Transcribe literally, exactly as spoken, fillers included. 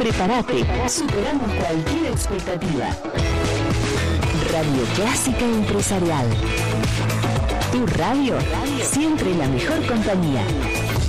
Prepárate, superamos cualquier expectativa. Radio Clásica Empresarial. Tu radio, siempre la mejor compañía.